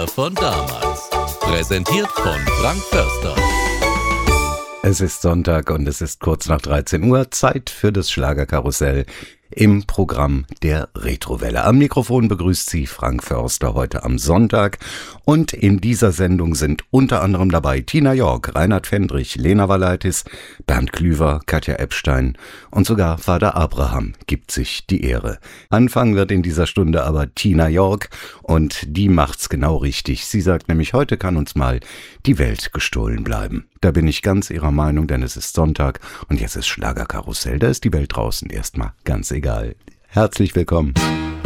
Von damals. Präsentiert von Frank Förster. Es ist Sonntag und es ist kurz nach 13 Uhr, Zeit für das Schlagerkarussell im Programm der Retrowelle. Am Mikrofon begrüßt Sie Frank Förster heute am Sonntag und in dieser Sendung sind unter anderem dabei Tina York, Reinhard Fendrich, Lena Valaitis, Bernd Klüver, Katja Epstein und sogar Vater Abraham gibt sich die Ehre. Anfangen wird in dieser Stunde aber Tina York und die macht's genau richtig. Sie sagt nämlich, heute kann uns mal die Welt gestohlen bleiben. Da bin ich ganz ihrer Meinung, denn es ist Sonntag und jetzt ist Schlagerkarussell. Da ist die Welt draußen erstmal ganz egal. Herzlich willkommen.